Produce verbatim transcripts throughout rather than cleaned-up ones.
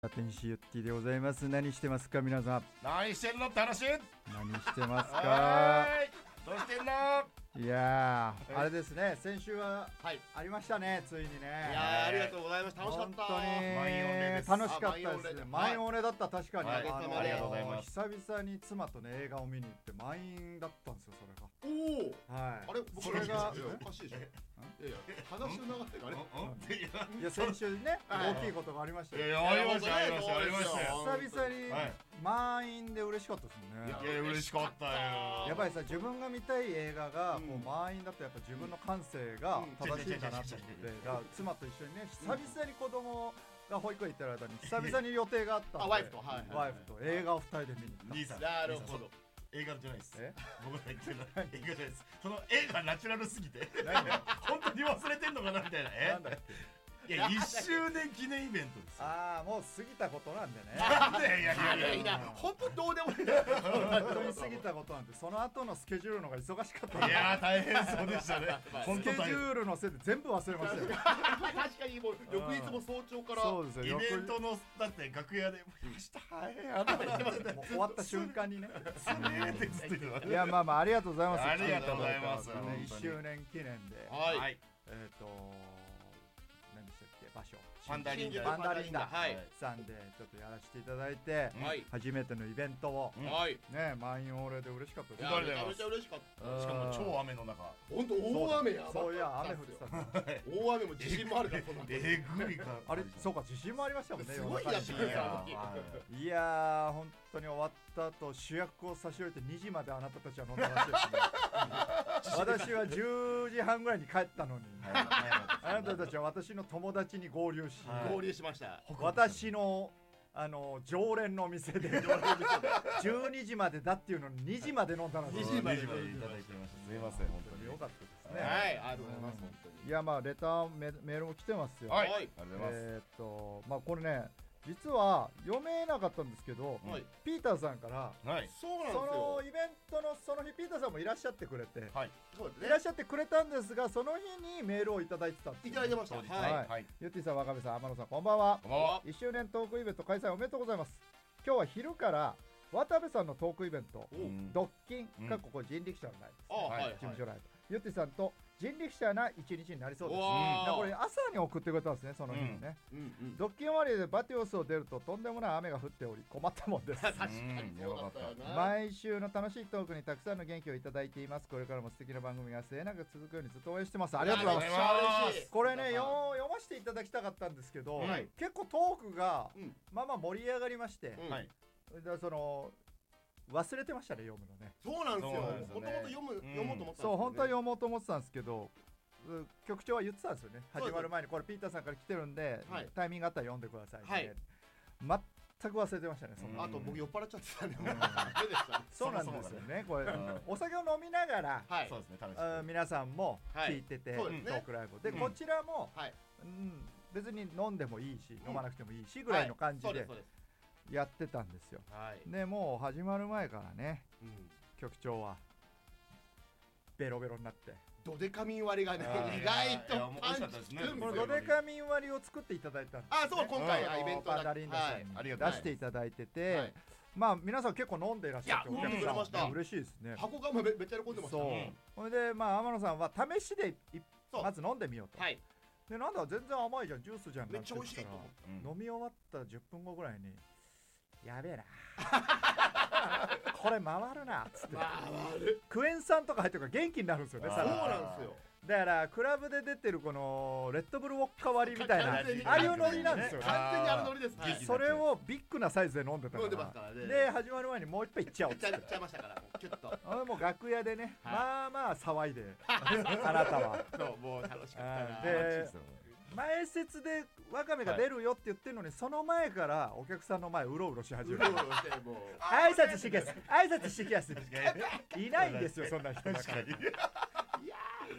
天使ゆってぃでございます。何してますか皆さん。 何してんのって話。 何してますか。 どうしてんの。 いやー、あれですね、先週ははいありましたね、ついにね。 いやーありがとうございます。楽しかった。 本当に満員御礼です楽しかったですね。満員御礼だった。確かに、 はいあのありがとうございます。 久々に妻とね映画を見に行って満員だったんですよ、それが。 おお。 はい。 あれ僕それがおかしいでしょ。いやいや話の流れがあれ。 いや先週ねはい大きいことがありましたよ。 いやいやありましたありましたありましたよ。 久々にはい満員で嬉しかったですね。 いや嬉しかったよ。 やっぱりさ、自分が見たい映画がこううん満員だとやっぱ自分の感性が正しいんだなと思って、だから妻と一緒にね久々に子供が保育園行ってる間に久々に予定があったんで、 あワイフとはいはいワイフと映画をふたりで見に行った。 兄さんなるほど。 映画じゃないです。 え僕が言ってるのは映画じゃないです。その映画ナチュラルすぎて何本当に忘れてんのかなみたいな。えなんだっけ。 いやいっしゅうねん記念イベントですよ。 ああもう過ぎたことなんでね。 なんでいやいいやいややいや本当どうでもいい。 本当に過ぎたことなんで、その後のスケジュールのが忙しかったんで。 いやー大変そうでしたね。 ス本当大変。 ケジュールのせいで全部忘れましたよ。 確かにもう翌日も早朝から。 そうですよ。 イベントのだって楽屋で明日早いあのもう終わった瞬間にね。 つねーってずっと言ってました。 いやまあまあありがとうございます。 ありがとうございますね本当にいっしゅうねん記念で。 はい。 えっと何でしたっけ場所。 パンダリンダパンダリンダはいさんでちょっとやらせていただいて、 はい初めてのイベントをうんはい。 ね満員御礼で嬉しかったです。 いやめちゃめちゃ嬉しかった。 しかも超雨の中。 本当大雨やばかったそういや雨降ってたんだ。 大雨も地震もあるからそんな。 えぐいか。 あれそうか地震もありましたもんね。 すごい夜中にやつだよいやー本当に終わった後主役を差し置いてにじまであなたたちは飲んだらしいですね。私はじゅうじはんぐらいに帰ったのに、あなたたちは私の友達に合流し、 はい合流しました。 私のあの常連の店でじゅうにじまでだっていうのににじまで飲んだのににじまでいただいてました。すみません本当に。 よかったですね。 はいありがとうございます本当に。 いやまあレターメメールも来てますよ。 はい。 はいありがとうございます。 えーっとまあこれね実は読めなかったんですけど、 はい。 ピーターさんからはい。 そうなんですそのよ。 イベントのその日ピーターさんもいらっしゃってくれて、 はい。 そうですねいらっしゃってくれたんですがその日にメールをいただいてたんですよ。 いただいてました。 当日はい。 はいはい。 ゆってぃさん、若部さん、天野さん、こんばんは。 こんばんは。 いっしゅうねんトークイベント開催おめでとうございます。今日は昼から渡部さんのトークイベント、 うんドッキンうんかここ人力車のライブです、 あはいはい事務所ライブ。ゆってぃさんと人力車な一日になりそうです。 うわーだこれ朝に送ってくれたんですね、その日にね。 うんうん。 ドッキン終わりでバティオスを出るととんでもない雨が降っており困ったもんです。 確かにそうだったよな。 毎週の楽しいトークにたくさんの元気をいただいています。これからも素敵な番組が末永く続くようにずっと応援してます。ありがとうございます。 めっちゃ嬉しい。 これねよ読ませていただきたかったんですけど、 はい結構トークがうんまあまあ盛り上がりまして、 うんはい。 でその忘れてましたね読むのね。 そうなんですよ。 そうなんですよねもともと読む読もうと思ってたんですそう本当はよね。 読もうと思ってたんですけど、う局長は言ってたんですよね。 そうです始まる前にこれピーターさんから来てるんで、 はいタイミングあったら読んでくださいね。 はい全く忘れてましたね。そんなあと僕酔っ払っちゃってたんで、 んもうダメでしたね。 そうなんですよね。これうんお酒を飲みながら、 はいそうですね。楽しあ皆さんも聞いてて、 はいそうですねトークライブで、 うんこちらも、 はい。 うん、別に飲んでもいいし、 ん飲まなくてもいいしぐらいの感じでそうですそうです。 やってたんですよ。 はい。 でもう始まる前からねうん局長はベロベロになって、 ドデカミン割りがねあー意外いやいやもう美とパン味しかったですねチくるんこのですよ。 ドデカミン割りを作っていただいたんです、ね、 あそう今回あのイベントだパンダリンダさんはいありにがとう出していただいてて、 はいまあ皆さん結構飲んでいらっしゃって、 いやお客飲んでくれましたさんは嬉しいですね。 箱がめめっちゃ喜んでました。 そう、 うんそれでまあ天野さんは試しでいそうまず飲んでみようと、 はい。 でなんだ全然甘いじゃん、ジュースじゃんめっちゃ美味しいなんてと思って。 うん飲み終わったじゅっぷんごぐらいにやべえなこれ回るなっつって、 まあ悪い。 クエン酸とか入ってるから元気になるんですよね。 あーそうさらになんですよ。 だからクラブで出てるこのレッドブルウォッカ割りみたいな完全にああいうノリなんですよね。 完全にあのノリです。はい激それをビッグなサイズで飲んでたか飲んでますかららね。 で始まる前にもう一杯いっちゃおうっつってちゃいちゃいましたからもうキュッと。 あもう楽屋でね、 はいまあまあ騒いであなたはそうもう楽しかったな。 で前説でワカメが出るよって言ってるのに、その前からお客さんの前うろうろし始める。 うろうろしてもう。 挨拶してきやす挨拶してきやすいないんですよそんな人。 確かに。 いや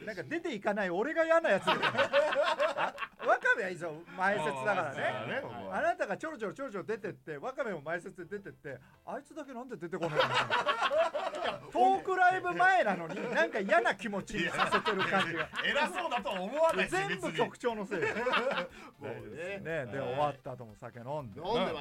なんか出ていかない俺が嫌なやつだよねあワカメはいいぞ前説だからねあなたがちょろちょろちょろちょろ出てってワカメも前説で出てってあいつだけなんで出てこないのトークライブ前なのになんか嫌な気持ちにさせてる感じが偉そうだとは思わないし全部局長のせいよもうねねで終わった後も酒飲んで飲んでま